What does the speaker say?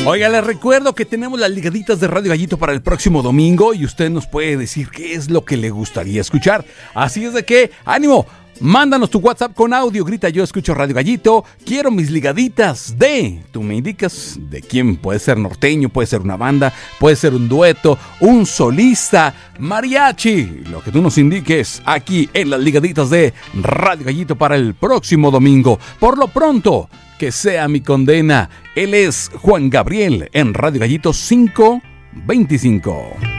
Oiga, les recuerdo que tenemos las ligaditas de Radio Gallito para el próximo domingo y usted nos puede decir qué es lo que le gustaría escuchar. Así es de que, ánimo, mándanos tu WhatsApp con audio, grita yo escucho Radio Gallito, quiero mis ligaditas de... Tú me indicas de quién, puede ser norteño, puede ser una banda, puede ser un dueto, un solista, mariachi, lo que tú nos indiques aquí en las ligaditas de Radio Gallito para el próximo domingo. Por lo pronto, que sea mi condena. Él es Juan Gabriel en Radio Gallito 525.